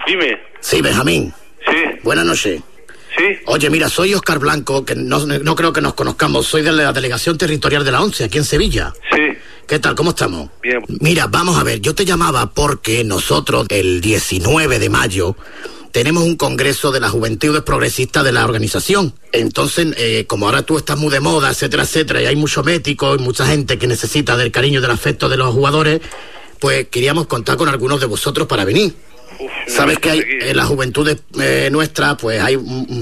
Dime. Sí, Benjamín. Sí. Buenas noches. Sí. Oye, mira, soy Óscar Blanco, que no creo que nos conozcamos. Soy de la Delegación Territorial de la ONCE, aquí en Sevilla. Sí. ¿Qué tal? ¿Cómo estamos? Bien. Mira, vamos a ver, yo te llamaba porque nosotros, el 19 de mayo, tenemos un congreso de las Juventudes Progresistas de la organización. Entonces, como ahora tú estás muy de moda, etcétera, etcétera, y hay muchos médicos y mucha gente que necesita del cariño y del afecto de los jugadores, pues queríamos contar con algunos de vosotros para venir. Sabes que hay en las juventudes nuestras, pues hay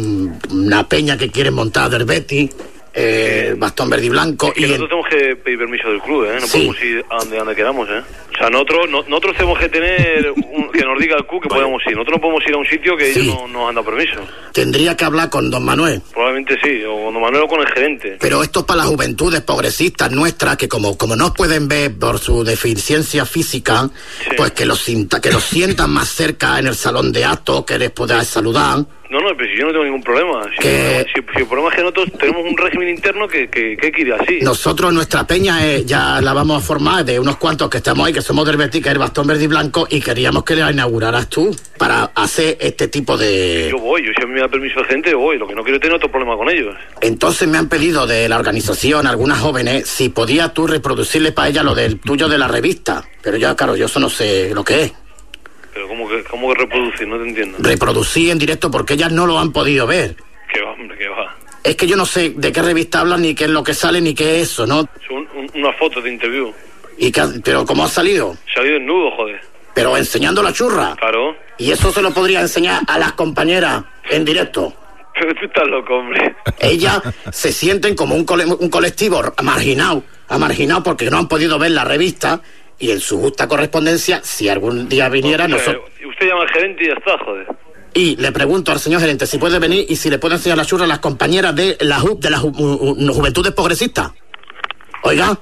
una peña que quieren montar del Betis, bastón verde y blanco. Es que nosotros tenemos que pedir permiso del club, ¿eh? No podemos ir a donde queramos, ¿eh? O sea, nosotros tenemos que tener que nos diga el club que podemos ir. Nosotros no podemos ir a un sitio que ellos no nos han dado permiso. Tendría que hablar con don Manuel. Probablemente sí, o con don Manuel o con el gerente. Pero esto es para las juventudes progresistas nuestras, que como no os pueden ver por su deficiencia física, pues que los sientan más cerca en el salón de actos, que les podáis saludar. No, pero si yo no tengo ningún problema. Si el problema es que nosotros tenemos un régimen interno que quiere así. Nosotros, nuestra peña, ya la vamos a formar de unos cuantos que estamos ahí, que somos del Betis, que es el bastón verde y blanco, y queríamos que la inauguraras tú para hacer este tipo de... Yo si a mí me da permiso de gente, voy. Lo que no quiero es tener otro problema con ellos. Entonces me han pedido de la organización, algunas jóvenes, si podías tú reproducirle para ella lo del tuyo de la revista. Pero ya, claro, yo eso no sé lo que es. Pero ¿cómo que reproducir? No te entiendo. Reproducir en directo porque ellas no lo han podido ver. ¿Qué va, hombre? ¿Qué va? Es que yo no sé de qué revista hablan, ni qué es lo que sale, ni qué es eso, ¿no? Son unas fotos de interview. ¿Pero cómo ha salido? Salido desnudo, joder. Pero enseñando la churra. Claro. Y eso se lo podría enseñar a las compañeras en directo. Pero tú estás loco, hombre. Ellas se sienten como un colectivo marginado porque no han podido ver la revista. Y en su justa correspondencia, si algún día viniera... Usted llama al gerente y ya está, joder. Y le pregunto al señor gerente si puede venir y si le puede enseñar la churra a las compañeras de las Juventudes Progresistas. Oiga.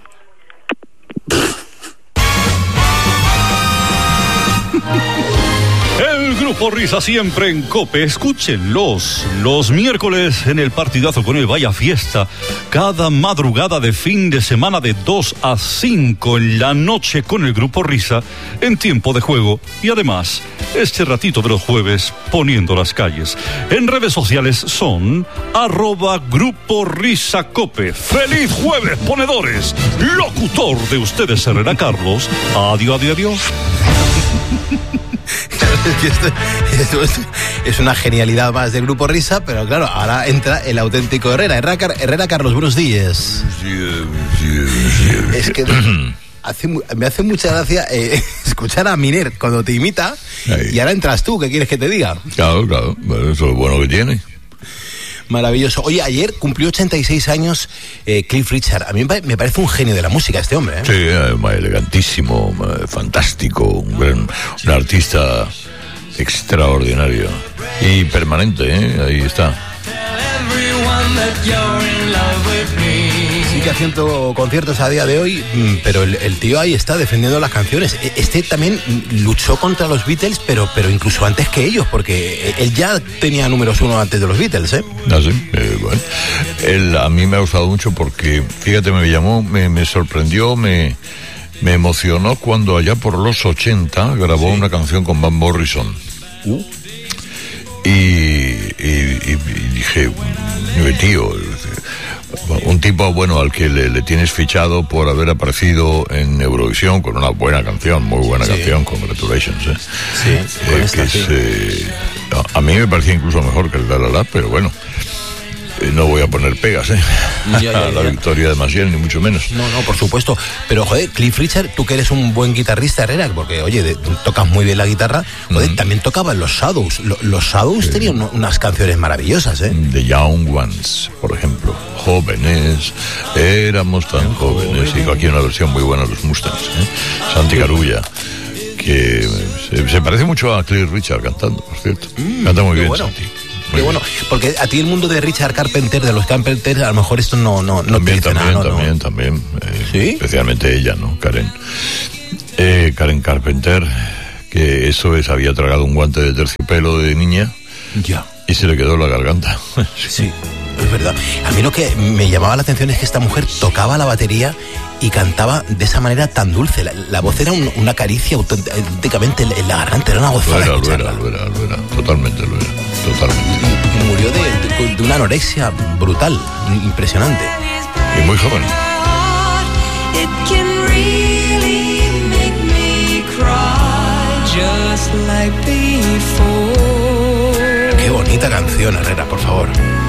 El Grupo Risa siempre en COPE. Escúchenlos los miércoles en el partidazo con el Vaya Fiesta. Cada madrugada de fin de semana de 2 a 5 en la noche con el Grupo Risa en tiempo de juego. Y además, este ratito de los jueves poniendo las calles. En redes sociales son @Grupo Risa COPE. ¡Feliz jueves, ponedores! Locutor de ustedes, Herrera Carlos. Adiós. Esto es una genialidad más del Grupo Risa, pero claro, ahora entra el auténtico Herrera. Herrera Carlos, buenos días. Es que me hace mucha gracia escuchar a Miner cuando te imita. Y ahora entras tú, ¿qué quieres que te diga? Claro, bueno, eso es lo bueno que tiene. Maravilloso. Oye, ayer cumplió 86 años Cliff Richard. A mí me parece un genio de la música este hombre, ¿eh? Sí, elegantísimo, fantástico, un artista extraordinario y permanente, ahí está. Sigue haciendo conciertos a día de hoy, pero el tío ahí está defendiendo las canciones. Este también luchó contra los Beatles, pero incluso antes que ellos, porque él ya tenía números 1 antes de los Beatles, ¿eh? Ah, sí, bueno. A mí me ha gustado mucho porque, fíjate, me llamó, me sorprendió, me emocionó cuando allá por los 80 grabó una canción con Van Morrison. Y dije, tío, un tipo bueno al que le tienes fichado por haber aparecido en Eurovisión con una buena canción, muy buena canción, Congratulations. A mí me parecía incluso mejor que el La La La, pero bueno, no voy a poner pegas a la victoria de Maciel, ni mucho menos. No, por supuesto. Pero, joder, Cliff Richard, tú que eres un buen guitarrista, Herrera, porque, oye, tocas muy bien la guitarra, joder, también tocaban los Shadows. Los Shadows tenían unas canciones maravillosas, ¿eh? The Young Ones, por ejemplo. Jóvenes, éramos tan jóvenes. Digo, aquí una versión muy buena de los Mustangs, Santi Carulla, que se parece mucho a Cliff Richard cantando, por cierto. Canta muy bien, bueno. Santi. Qué bueno, porque a ti el mundo de Richard Carpenter, de los Carpenters, a lo mejor esto no también, te dice nada, también. ¿Sí? Especialmente ella, ¿no? Karen Carpenter, que eso había tragado un guante de terciopelo de niña. Ya. Y se le quedó la garganta. Sí, es verdad. A mí lo que me llamaba la atención es que esta mujer tocaba la batería y cantaba de esa manera tan dulce. La voz era una caricia auténticamente en la garganta, era una gozada. Lo era, totalmente lo era, totalmente. Y murió de una anorexia brutal, impresionante. Y muy joven. Qué bonita canción, Herrera, por favor.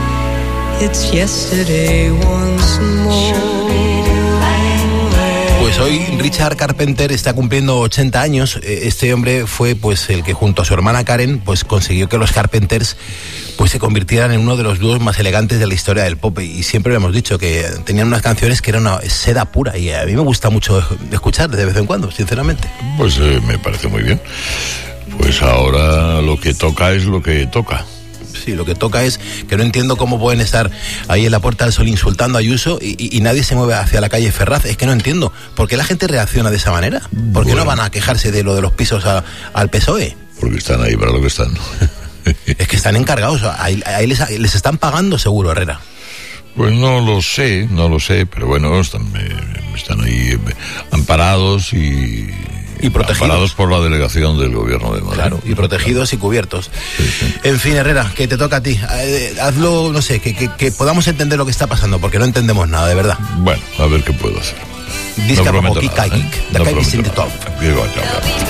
Pues hoy Richard Carpenter está cumpliendo 80 años. Este hombre fue pues el que junto a su hermana Karen pues consiguió que los Carpenters pues se convirtieran en uno de los dúos más elegantes de la historia del pop, y siempre hemos dicho que tenían unas canciones que eran una seda pura, y a mí me gusta mucho escuchar de vez en cuando, sinceramente. Pues me parece muy bien. Pues ahora lo que toca es lo que toca. Sí, lo que toca es que no entiendo cómo pueden estar ahí en la Puerta del Sol insultando a Ayuso y nadie se mueve hacia la calle Ferraz. Es que no entiendo. ¿Por qué la gente reacciona de esa manera? ¿Por qué no van a quejarse de lo de los pisos al PSOE? Porque están ahí para lo que están. Es que están encargados. Ahí les están pagando seguro, Herrera. Pues no lo sé, pero bueno, están ahí amparados y protegidos. Amparados por la delegación del gobierno de Madrid. Claro, y protegidos y cubiertos. Sí. En fin, Herrera, que te toca a ti. Hazlo, no sé, que podamos entender lo que está pasando, porque no entendemos nada, de verdad. Bueno, a ver qué puedo hacer. Disca no prometo nada, ¿eh? No prometo nada.